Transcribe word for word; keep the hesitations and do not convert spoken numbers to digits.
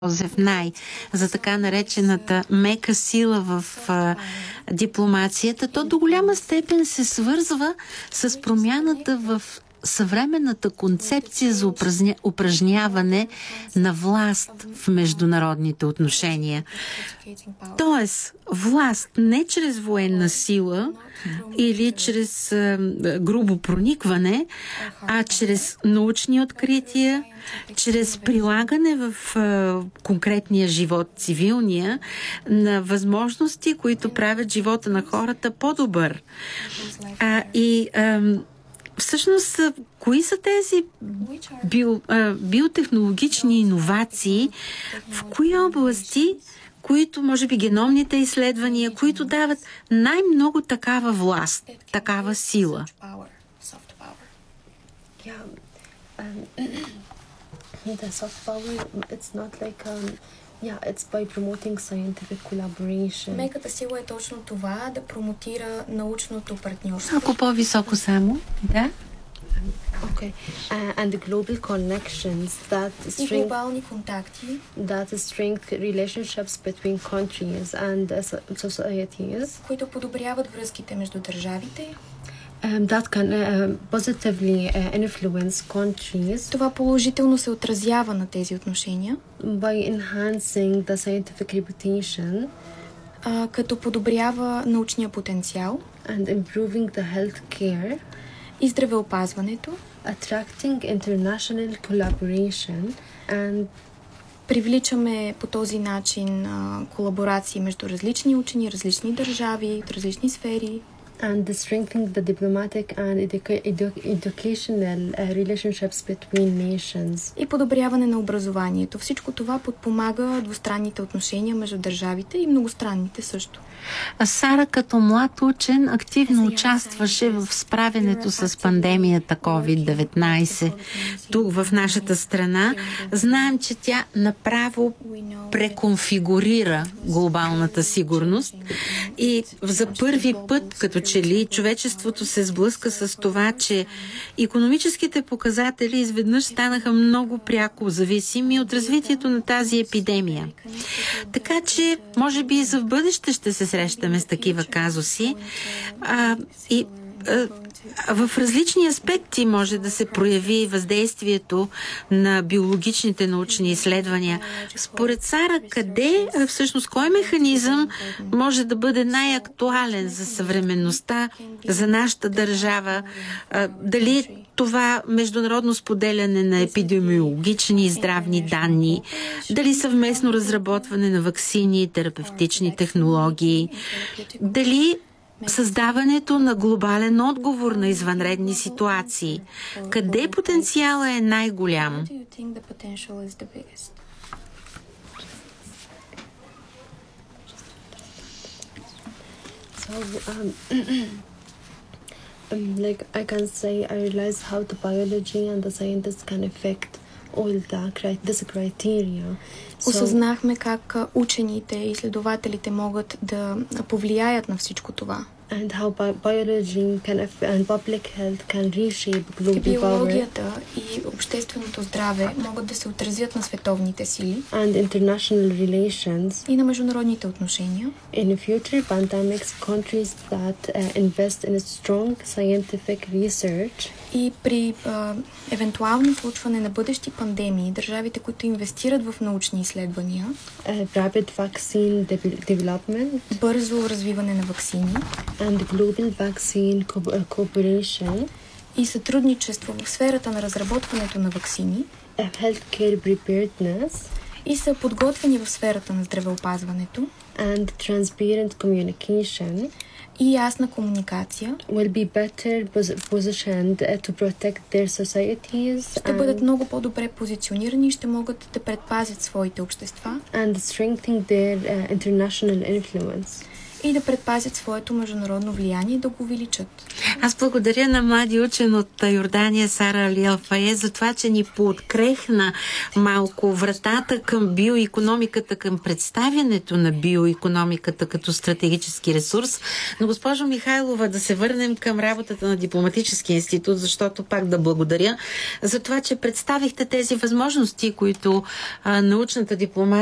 Йозеф Най за така наречената мека сила в а, дипломацията, то до голяма степен се свързва с промяната в съвременната концепция за упражня... упражняване на власт в международните отношения. Тоест, власт не чрез военна сила или чрез а, грубо проникване, а чрез научни открития, чрез прилагане в а, конкретния живот, цивилния, на възможности, които правят живота на хората по-добър. А, и а, всъщност, кои са тези био, а, биотехнологични иновации, в кои области, които, може би, геномните изследвания, които дават най-много такава власт, такава сила? The soft power, it's not like um, yeah, it's by promoting scientific collaboration. Меката сила е точно това, да промотира научното партньорство. Ако по-високо само, да? Okay. Uh, and the global connections that И strengthen глобални контакти, that strengthen relationships between countries and uh, societies. които подобряват връзките между държавите. Um, that can uh, positively uh, influence countries. Това положително се отразява на тези отношения, by enhancing the scientific reputation, а, като подобрява научния потенциал and improving the healthcare, и здравеопазването, attracting international collaboration and привличаме по този начин а, колаборации между различни учени, различни държави, от различни сфери, and strengthening the diplomatic and educa- edu- educational uh, relationships between nations. и подобряване на образованието. Всичко това подпомага двустранните отношения между държавите и многостранните също. А Сара като млад учен активно участваше в справянето с пандемията ковид деветнайсет тук в нашата страна. Знаем, че тя направо преконфигурира глобалната сигурност и за първи път, като че ли, човечеството се сблъска с това, че икономическите показатели изведнъж станаха много пряко зависими от развитието на тази епидемия. Така че, може би и за в бъдеще ще се срещаме с такива казуси. А, и а, в различни аспекти може да се прояви въздействието на биологичните научни изследвания. Според Сара, къде, всъщност, кой механизъм може да бъде най-актуален за съвременността, за нашата държава? А, дали това международно споделяне на епидемиологични и здравни данни, дали съвместно разработване на ваксини и терапевтични технологии, дали създаването на глобален отговор на извънредни ситуации. Къде потенциалът е най-голям? So, um, um, like I can say, I realize how the biology and the scientists can affect all the cri- this criteria. So, Осъзнахме как а, учените и изследователите могат да повлияят на всичко това. and how bi- biology can aff- and public health can reshape И global power биологията и общественото здраве могат да се отразят на световните сили and international relations. и на международните отношения. In future pandemics, countries that uh, invest in strong scientific research И при а, евентуално случване на бъдещи пандемии, държавите, които инвестират в научни изследвания, uh, rapid vaccine de- development бързо развиване на ваксини and global vaccine co- uh, cooperation, и сътрудничество в сферата на разработването на ваксини, uh, healthcare preparedness, и са подготвени в сферата на здравеопазването, and transparent communication и ясна комуникация, will be better pos- positioned uh, to protect their societies ще бъдат and, много по-добре позиционирани и ще могат да предпазят своите общества and strengthen their uh, international influence. и да предпазят своето международно влияние и да го увеличат. Аз благодаря на млади учен от Йордания Сара Али Алфае за това, че ни пооткрехна малко вратата към биоикономиката, към представянето на биоикономиката като стратегически ресурс. Но, госпожо Михайлова, да се върнем към работата на Дипломатическия институт, защото пак да благодаря за това, че представихте тези възможности, които а, научната дипломация